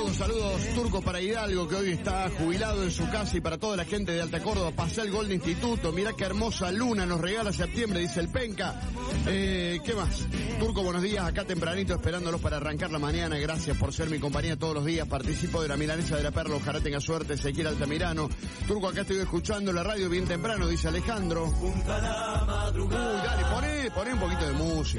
Saludos, Turco para Hidalgo, que hoy está jubilado en su casa, y para toda la gente de Alta Córdoba. Pasé el gol de Instituto, mirá qué hermosa luna nos regala septiembre, dice el Penca. ¿Qué más? Turco, buenos días, acá tempranito esperándolos para arrancar la mañana. Gracias por ser mi compañía todos los días. Participo de la milanesa de la Perla, ojalá tenga suerte, Ezequiel Altamirano. Turco, acá estoy escuchando la radio bien temprano, dice Alejandro. Uy, dale, poné un poquito de música.